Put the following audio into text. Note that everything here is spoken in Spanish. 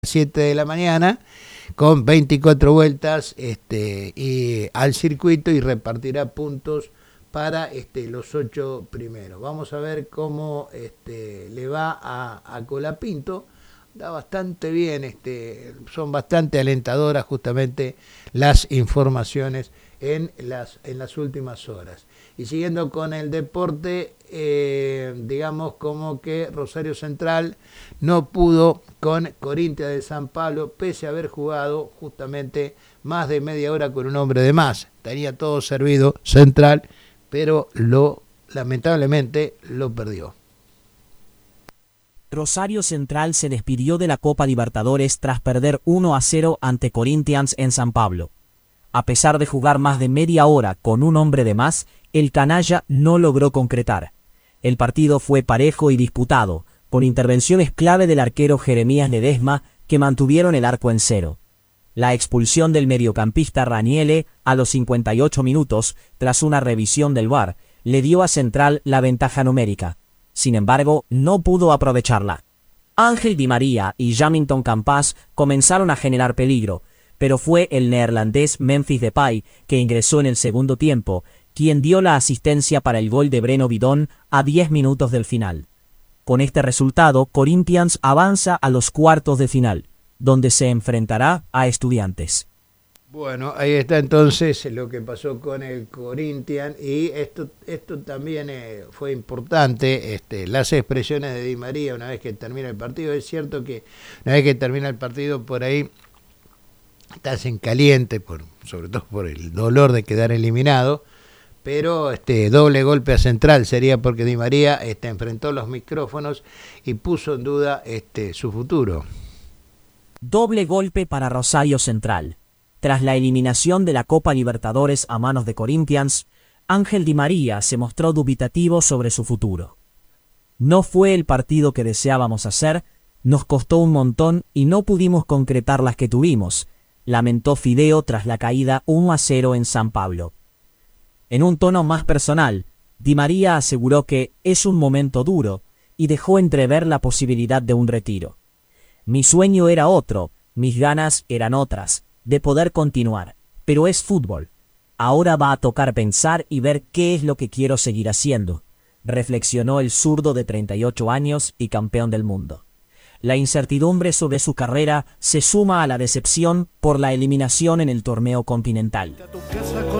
7 de la mañana con 24 vueltas y al circuito y repartirá puntos para los 8 primeros. Vamos a ver cómo le va a Colapinto. Da bastante bien, son bastante alentadoras justamente las informaciones en las últimas horas. Y siguiendo con el deporte, digamos como que Rosario Central no pudo con Corinthians de San Pablo, pese a haber jugado justamente más de media hora con un hombre de más. Tenía todo servido Central, pero lamentablemente lo perdió. Rosario Central se despidió de la Copa Libertadores tras perder 1-0 ante Corinthians en San Pablo. A pesar de jugar más de media hora con un hombre de más, el canalla no logró concretar. El partido fue parejo y disputado, con intervenciones clave del arquero Jeremías Ledesma que mantuvieron el arco en cero. La expulsión del mediocampista Raniele a los 58 minutos, tras una revisión del VAR, le dio a Central la ventaja numérica. Sin embargo, no pudo aprovecharla. Ángel Di María y Jamilton Campas comenzaron a generar peligro, pero fue el neerlandés Memphis Depay, que ingresó en el segundo tiempo, quien dio la asistencia para el gol de Breno Bidón a 10 minutos del final. Con este resultado, Corinthians avanza a los cuartos de final, donde se enfrentará a Estudiantes. Bueno, ahí está entonces lo que pasó con el Corinthians y esto también fue importante, las expresiones de Di María una vez que termina el partido. Es cierto que una vez que termina el partido por ahí estás en caliente, sobre todo por el dolor de quedar eliminado, pero doble golpe a Central sería porque Di María enfrentó los micrófonos y puso en duda su futuro. Doble golpe para Rosario Central. Tras la eliminación de la Copa Libertadores a manos de Corinthians, Ángel Di María se mostró dubitativo sobre su futuro. No fue el partido que deseábamos hacer, nos costó un montón y no pudimos concretar las que tuvimos, lamentó Fideo tras la caída 1-0 en San Pablo. En un tono más personal, Di María aseguró que es un momento duro y dejó entrever la posibilidad de un retiro. Mi sueño era otro, mis ganas eran otras, de poder continuar, pero es fútbol. Ahora va a tocar pensar y ver qué es lo que quiero seguir haciendo, reflexionó el zurdo de 38 años y campeón del mundo. La incertidumbre sobre su carrera se suma a la decepción por la eliminación en el torneo continental.